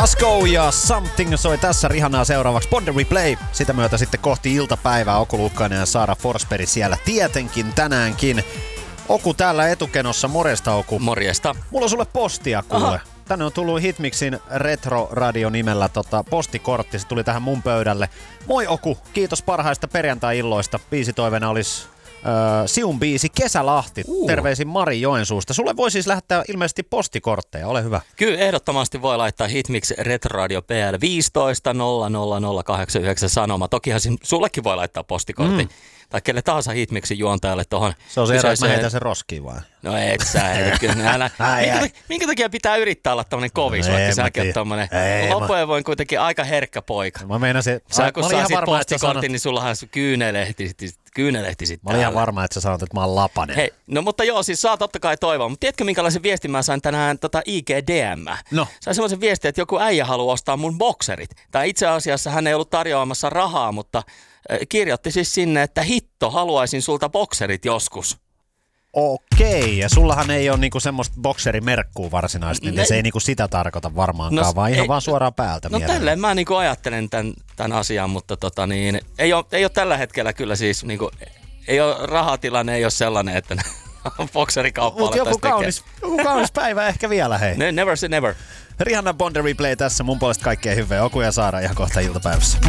Casco ja Something soi tässä. Rihanaa seuraavaksi Bond Replay. Sitä myötä sitten kohti iltapäivää. Oku Luukkainen ja Saara Forsberg siellä tietenkin tänäänkin. Oku täällä etukenossa. Morjesta, Oku. Morjesta. Mulla on sulle postia, kuule. Aha. Tänne on tullut Hitmixin Retro Radio nimellä postikortti. Se tuli tähän mun pöydälle. Moi Oku, kiitos parhaista perjantai-illoista. Biisitoiveena olisi Siun biisi Kesälahti. Terveisin Mari Joensuusta. Sulle voi siis lähettää ilmeisesti postikortteja, ole hyvä. Kyllä, ehdottomasti voi laittaa Hitmix Retro Radio PL 15 00089 sanoma. Tokihan sullekin voi laittaa postikortti. Tai kelle tahansa Hitmixin juontajalle tohon. Se on se ero, että mä heitän sen roskiin vai? No et sä heitä kyllä. Minkä takia pitää yrittää olla tämmönen kovis, vaikka säkin oot tommonen. Loppujen voin kuitenkin aika herkkä poika. Mä meinasin, sä kun saa sit postikortin, niin sullahan kyynelehti sit. Mä olin ihan varma, että sä sanot, että mä oon lapanen. Hei, no mutta joo, siis saa totta kai toivoa. Mutta tiedätkö minkälaisen viestin mä sain tänään IG-DM? No. Sain semmoisen viestin, että joku äijä haluaa ostaa mun bokserit. Tai itse asiassa hän ei ollut tarjoamassa rahaa, mutta kirjoitti siis sinne, että hitto, haluaisin sulta bokserit joskus. Okei, ja sullahan ei ole niinku semmoista bokserimerkkuu varsinaisesti, niin se ei niinku sitä tarkoita varmaankaan, vaan ihan vaan suoraan päältä. No tälleen mä niinku ajattelen tämän asian, mutta ei ole tällä hetkellä kyllä siis, niinku, ei ole rahatilanne, ei ole sellainen, että bokserikauppa alettaisiin tekemään. Joku kaunis päivä ehkä vielä, hei. Never say never. Rihanna Bond Replay tässä, mun puolesta kaikkea hyvää. Oku ja Saara ihan kohta iltapäivässä.